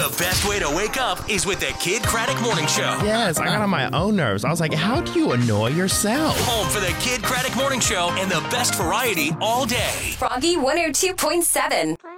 The best way to wake up is with the Kid Craddock Morning Show. Yes, I got on my own nerves. I was like, how do you annoy yourself? Home for the Kid Craddock Morning Show and the best variety all day. Froggy 102.7.